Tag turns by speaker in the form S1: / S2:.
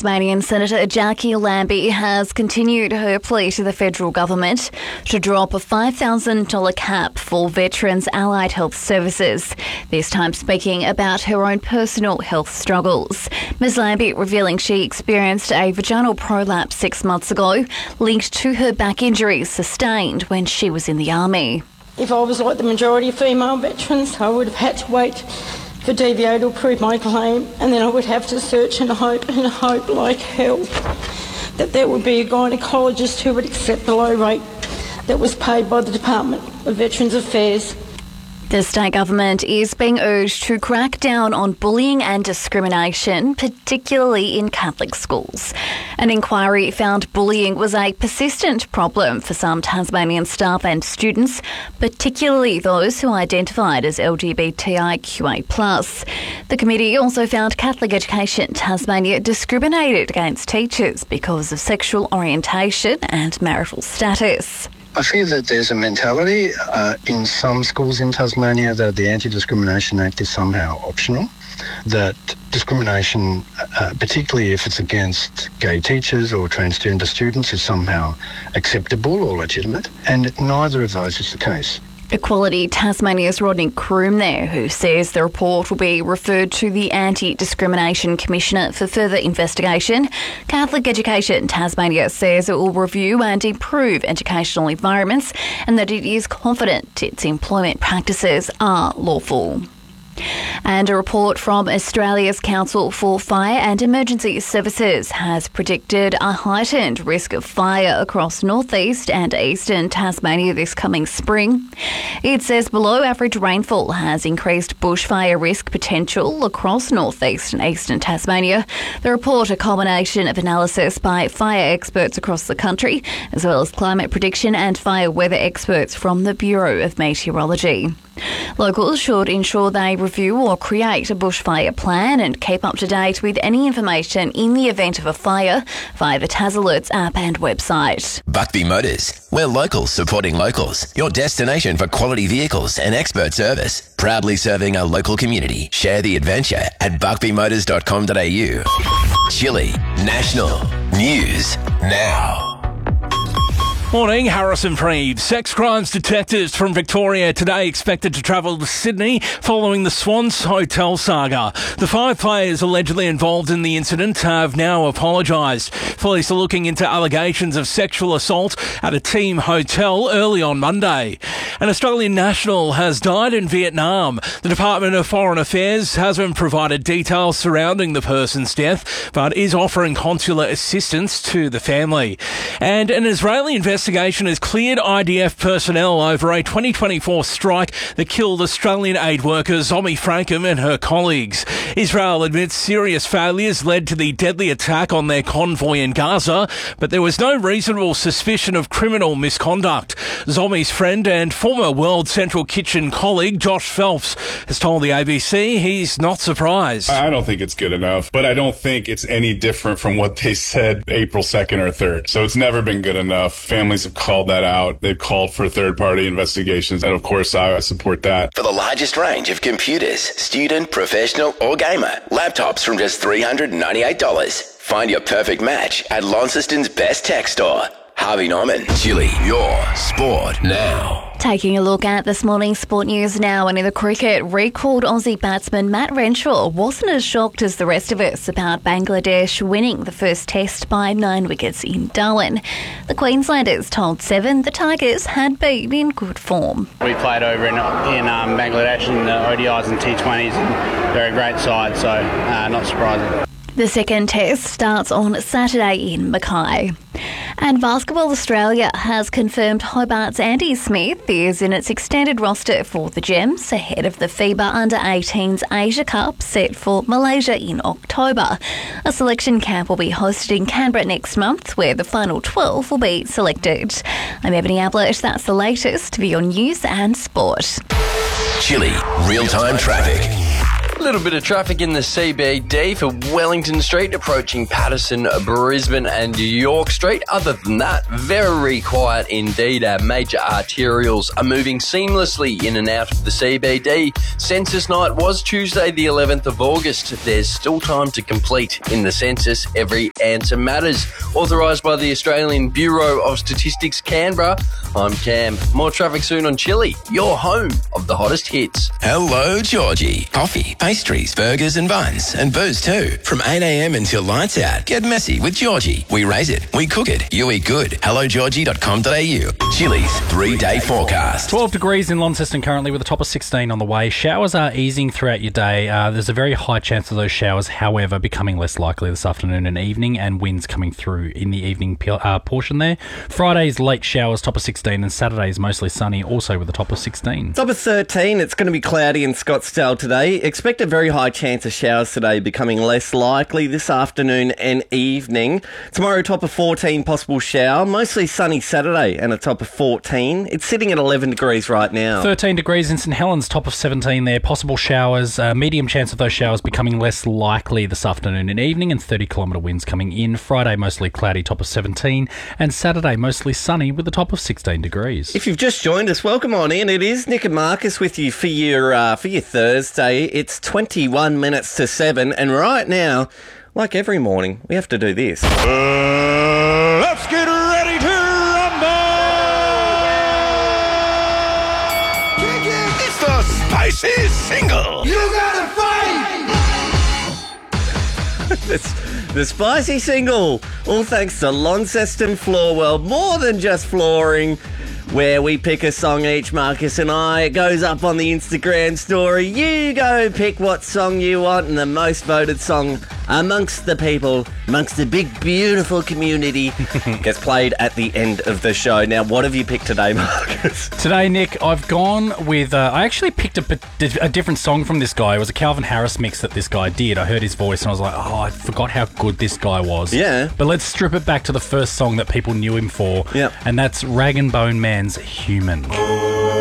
S1: Tasmanian Senator Jackie Lambie has continued her plea to the federal government to drop a $5,000 cap for veterans' allied health services, this time speaking about her own personal health struggles. Ms Lambie revealing she experienced a vaginal prolapse 6 months ago, linked to her back injuries sustained when she was in the army.
S2: If I was like the majority of female veterans, I would have had to wait for DVO to approve my claim, and then I would have to search and hope like hell that there would be a gynaecologist who would accept the low rate that was paid by the Department of Veterans Affairs.
S1: The state government is being urged to crack down on bullying and discrimination, particularly in Catholic schools. An inquiry found bullying was a persistent problem for some Tasmanian staff and students, particularly those who identified as LGBTIQA+. The committee also found Catholic Education Tasmania discriminated against teachers because of sexual orientation and marital status.
S3: I feel that there's a mentality in some schools in Tasmania that the Anti-Discrimination Act is somehow optional, that discrimination, particularly if it's against gay teachers or transgender students, is somehow acceptable or legitimate, and neither of those is the case.
S1: Equality Tasmania's Rodney Croom there, who says the report will be referred to the Anti-Discrimination Commissioner for further investigation. Catholic Education Tasmania says it will review and improve educational environments and that it is confident its employment practices are lawful. And a report from Australia's Council for Fire and Emergency Services has predicted a heightened risk of fire across northeast and eastern Tasmania this coming spring. It says below average rainfall has increased bushfire risk potential across northeast and eastern Tasmania. The report, a culmination of analysis by fire experts across the country, as well as climate prediction and fire weather experts from the Bureau of Meteorology. Locals should ensure they review or create a bushfire plan and keep up to date with any information in the event of a fire via the TasAlerts app and website.
S4: Buckby Motors. We're locals supporting locals. Your destination for quality vehicles and expert service. Proudly serving our local community. Share the adventure at buckbymotors.com.au. Chile National News Now.
S5: Morning, Harrison Freed. Sex crimes detectives from Victoria today expected to travel to Sydney following the Swans Hotel saga. The 5 players allegedly involved in the incident have now apologised. Police are looking into allegations of sexual assault at a team hotel early on Monday. An Australian national has died in Vietnam. The Department of Foreign Affairs hasn't provided details surrounding the person's death, but is offering consular assistance to the family. And an Israeli investigation has cleared IDF personnel over a 2024 strike that killed Australian aid worker Zomi Frankham and her colleagues. Israel admits serious failures led to the deadly attack on their convoy in Gaza, but there was no reasonable suspicion of criminal misconduct. Zomi's friend and former World Central Kitchen colleague Josh Phelps has told the ABC he's not surprised.
S6: I don't think it's good enough, but I don't think it's any different from what they said April 2nd or 3rd. So it's never been good enough. Families have called that out. They've called for third-party investigations, and of course, I support that.
S4: For the largest range of computers, student, professional, or gamer, laptops from just $398. Find your perfect match at Launceston's best tech store. Harvey Norman. Chile, your sport now.
S1: Taking a look at this morning's sport news now, and in the cricket, recalled Aussie batsman Matt Renshaw wasn't as shocked as the rest of us about Bangladesh winning the first test by 9 wickets in Darwin. The Queenslanders told Seven the Tigers had been in good form.
S7: We played over in Bangladesh in the ODIs and T20s, and they're a great side, so not surprising.
S1: The second test starts on Saturday in Mackay. And Basketball Australia has confirmed Hobart's Andy Smith is in its extended roster for the Gems ahead of the FIBA Under-18s Asia Cup set for Malaysia in October. A selection camp will be hosted in Canberra next month where the final 12 will be selected. I'm Ebony Ablett. That's the latest for your news and sport.
S4: Chile real-time traffic.
S8: A little bit of traffic in the CBD for Wellington Street approaching Patterson, Brisbane and York Street. Other than that, very quiet indeed. Our major arterials are moving seamlessly in and out of the CBD. Census night was Tuesday the 11th of August. There's still time to complete in the census. Every answer matters. Authorised by the Australian Bureau of Statistics, Canberra. I'm Cam. More traffic soon on Chili, your home of the hottest hits.
S4: Hello, Georgie. Coffee, pastries, burgers and buns, and booze too. From 8 a.m. until lights out. Get messy with Georgie. We raise it, we cook it, you eat good. HelloGeorgie.com.au. Chili's 3-day forecast.
S5: 12 degrees in Launceston currently with a top of 16 on the way. Showers are easing throughout your day. There's a very high chance of those showers, however, becoming less likely this afternoon and evening, and winds coming through in the evening portion there. Friday's late showers, top of 16, and Saturday's mostly sunny, also with a top of 16.
S9: Top of 13, it's going to be cloudy in Scottsdale today. Expect a very high chance of showers today, becoming less likely this afternoon and evening. Tomorrow, top of 14, possible shower. Mostly sunny Saturday and a top of 14. It's sitting at 11 degrees right now.
S5: 13 degrees in St Helens, top of 17 there. Possible showers, medium chance of those showers becoming less likely this afternoon and evening, and 30-kilometre winds coming in. Friday, mostly cloudy, top of 17, and Saturday, mostly sunny with a top of 16 degrees.
S9: If you've just joined us, welcome on in. It is Nick and Marcus with you for your Thursday. It's 21 minutes to 7, and right now, like every morning, we have to do this.
S10: Let's get ready to rumble!
S4: It's the spicy single.
S10: You gotta fight!
S9: The spicy single, all thanks to Launceston Floor World, more than just flooring, where we pick a song each, Marcus and I. It goes up on the Instagram story. You go pick what song you want, and the most voted song amongst the people, amongst the big, beautiful community, gets played at the end of the show. Now, what have you picked today, Marcus?
S5: Today, Nick, I've gone with... I actually picked a different song from this guy. It was a Calvin Harris mix that this guy did. I heard his voice and I was like, oh, I forgot how good this guy was.
S9: Yeah.
S5: But let's strip it back to the first song that people knew him for.
S9: Yep.
S5: And that's Rag and Bone Man's Human.